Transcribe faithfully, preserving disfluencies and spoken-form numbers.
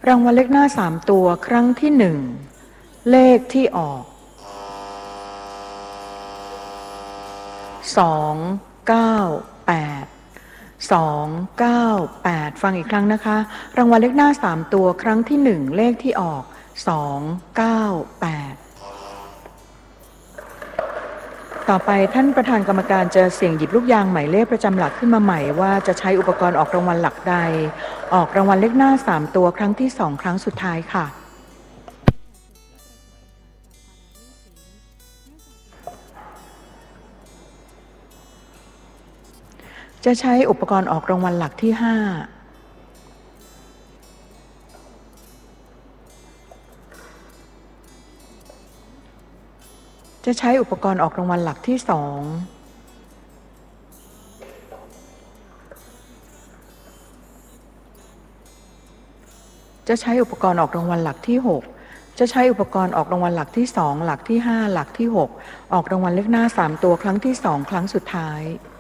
รางวัลเลขหน้าสามตัวครั้งที่หนึ่งเลขที่ออกสองเก้าแปดสองเก้าแปดฟังอีกครั้งนะคะรางวัลเลขหน้าสามตัวครั้งที่หนึ่งเลขที่ออกสองเก้าแปดต่อไปท่านประธานกรรมการจะเสี่ยงหยิบลูกยางหมายเลขประจำหลักขึ้นมาใหม่ว่าจะใช้อุปกรณ์ออกรางวัลหลักใดออกรางวัลเลขหน้าสามตัวครั้งที่สองครั้งสุดท้ายค่ะจะใช้อุปกรณ์ออกรางวัลหลักที่ห้าจะใช้อุปกรณ์ออกรางวัลหลักที่สองจะใช้อุปกรณ์ออกรางวัลหลักที่หกจะใช้อุปกรณ์ออกรางวัลหลักที่สองหลักที่ห้าหลักที่หกออกรางวัลเลขหน้าสามตัวครั้งที่สองครั้งสุดท้าย